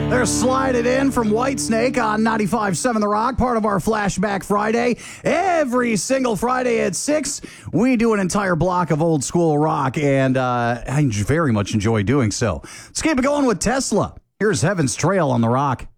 They're sliding in from Whitesnake on 95.7 The Rock, part of our Flashback Friday. Every single Friday at 6, we do an entire block of old school rock, and I very much enjoy doing so. Let's keep it going with Tesla. Here's Heaven's Trail on The Rock.